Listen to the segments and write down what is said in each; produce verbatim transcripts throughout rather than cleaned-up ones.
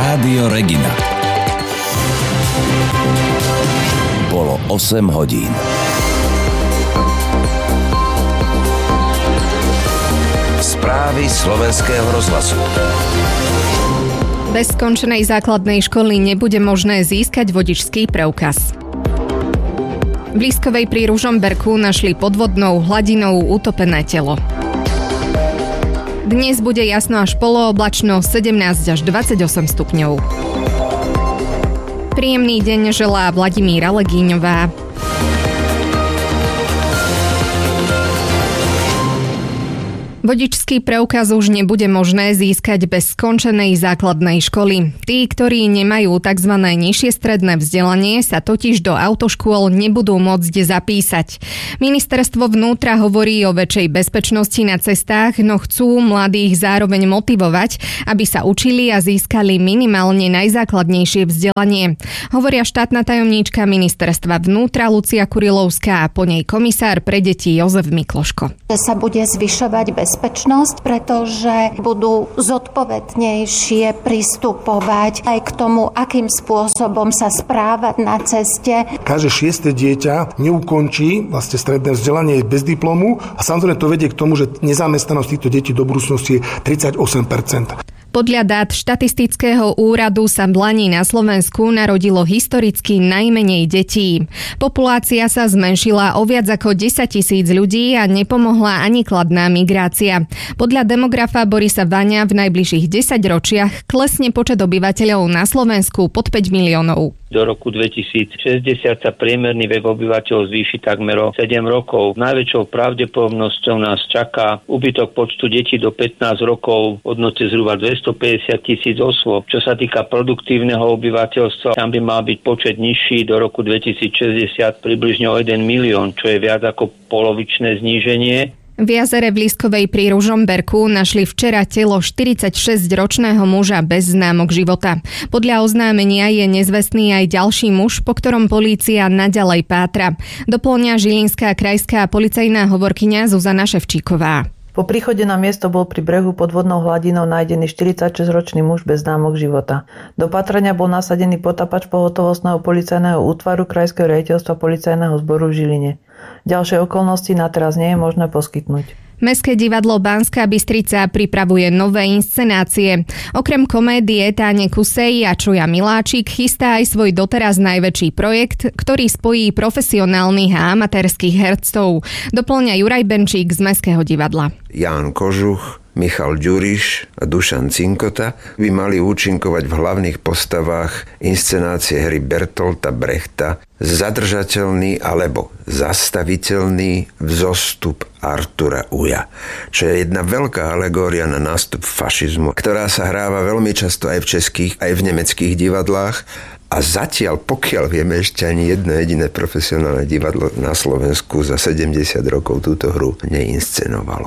Rádio Regina. Bolo osem hodín. Správy slovenského rozhlasu. Bez skončenej základnej školy nebude možné získať vodičský preukaz. V Lískovej pri Ružomberku našli pod vodnou hladinou utopené telo. Dnes bude jasno až polooblačno, sedemnásť až dvadsaťosem stupňov. Príjemný deň želá Vladimíra Legíňová. Vodičský preukaz už nebude možné získať bez skončenej základnej školy. Tí, ktorí nemajú tzv. Nižšie stredné vzdelanie, sa totiž do autoškôl nebudú môcť zapísať. Ministerstvo vnútra hovorí o väčšej bezpečnosti na cestách, no chcú mladých zároveň motivovať, aby sa učili a získali minimálne najzákladnejšie vzdelanie. Hovoria štátna tajomníčka ministerstva vnútra Lucia Kurilovská a po nej komisár pre deti Jozef Mikloško. Sa bude zvyšovať bez bezpečnosť, pretože budú zodpovednejšie pristupovať aj k tomu, akým spôsobom sa správať na ceste. Každé šieste dieťa neukončí vlastne stredné vzdelanie bez diplomu a samozrejme to vedie k tomu, že nezamestnanosť týchto detí do budúcnosti je tridsaťosem percent. Podľa dát štatistického úradu sa v Lani na Slovensku narodilo historicky najmenej detí. Populácia sa zmenšila o viac ako desaťtisíc ľudí a nepomohla ani kladná migrácia. Podľa demografa Borisa Vaňa v najbližších desaťročiach klesne počet obyvateľov na Slovensku pod päť miliónov. Do roku dvetisícšesťdesiat sa priemerný vek obyvateľov zvýši takmer o sedem rokov. Najväčšou pravdepodobnosťou nás čaká úbytok počtu detí do pätnásť rokov v hodnote zhruba dvestopäťdesiat tisíc osôb. Čo sa týka produktívneho obyvateľstva, tam by mal byť počet nižší do roku dvetisícšesťdesiat približne o jeden milión, čo je viac ako polovičné zníženie. V jazere v Lískovej pri Ružomberku našli včera telo štyridsaťšesťročného muža bez známok života. Podľa oznámenia je nezvestný aj ďalší muž, po ktorom polícia naďalej pátra. Dopĺňa žilinská krajská policajná hovorkyňa Zuzana Ševčíková. Po príchode na miesto bol pri brehu pod vodnou hladinou nájdený štyridsaťšesťročný muž bez známok života. Do pátrania bol nasadený potapač pohotovostného policajného útvaru Krajského riaditeľstva policajného zboru v Žiline. Ďalšie okolnosti na teraz nie je možné poskytnúť. Mestské divadlo Banská Bystrica pripravuje nové inscenácie. Okrem komédie Táne Kusej a Čuja Miláčik chystá aj svoj doteraz najväčší projekt, ktorý spojí profesionálnych a amatérskych hercov. Dopĺňa Juraj Benčík z Mestského divadla. Ján Kožuch, Michal Ďuriš a Dušan Cinkota by mali účinkovať v hlavných postavách inscenácie hry Bertolta Brechta Zadržateľný alebo zastaviteľný vzostup Artura Uja, čo je jedna veľká alegória na nástup fašizmu, ktorá sa hráva veľmi často aj v českých, aj v nemeckých divadlách. A zatiaľ, pokiaľ vieme, ešte ani jedno jediné profesionálne divadlo na Slovensku za sedemdesiat rokov túto hru neinscenovalo.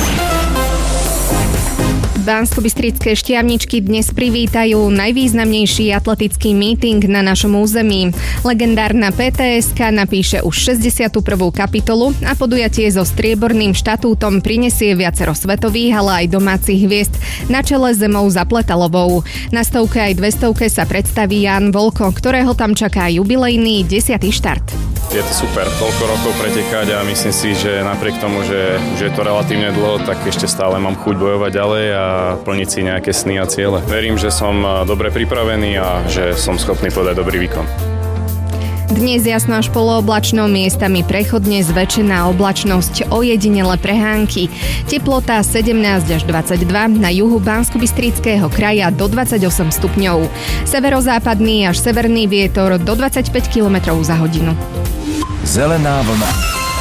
Banskobystrické Štiavničky dnes privítajú najvýznamnejší atletický meeting na našom území. Legendárna pé té eska napíše už šesťdesiatu prvú kapitolu a podujatie so strieborným štatútom prinesie viacero svetových, ale aj domácich hviezd na čele s Zemou Zapletalovou. Na stovke aj dvestovke sa predstaví Ján Volko, ktorého tam čaká jubilejný desiaty štart. Je to super, toľko rokov pretekať a myslím si, že napriek tomu, že už je to relatívne dlho, tak ešte stále mám chuť bojovať ďalej a plniť si nejaké sny a ciele. Verím, že som dobre pripravený a že som schopný podať dobrý výkon. Dnes jasno až polooblačno, miestami prechodne zväčšená oblačnosť, ojedinele prehánky. Teplota sedemnásť až dvadsaťdva, na juhu Banskobystrického kraja do dvadsaťosem stupňov. Severozápadný až severný vietor do dvadsaťpäť kilometrov za hodinu. Zelená vlna.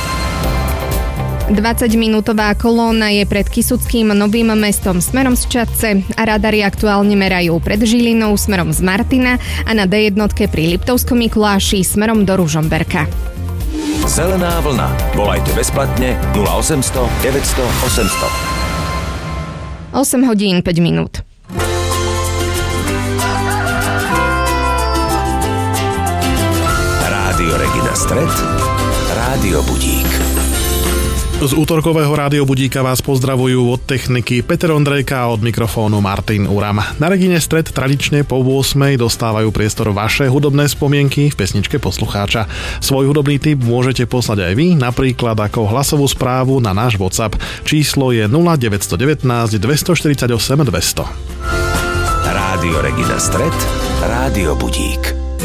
dvadsaťminútová kolóna je pred Kysuckým Novým Mestom smerom z Čadce a radary aktuálne merajú pred Žilinou smerom z Martina a na dé jedna pri Liptovskom Mikuláši smerom do Ružomberka. Zelená vlna. Volajte bezplatne nula osemsto deväťsto osemsto. osem hodín päť minút. Rádio Regina Stred, Rádio Budík. Z útorkového rádiobudíka vás pozdravujú od techniky Peter Ondrejka a od mikrofónu Martin Uram. Na Regine Stred tradične po ôsmej dostávajú priestor vaše hudobné spomienky v pesničke poslucháča. Svoj hudobný tip môžete poslať aj vy, napríklad ako hlasovú správu na náš WhatsApp. Číslo je nula deväť jedna deväť, dva štyri osem, dvesto. Rádio Regina Stred, Rádio Budík.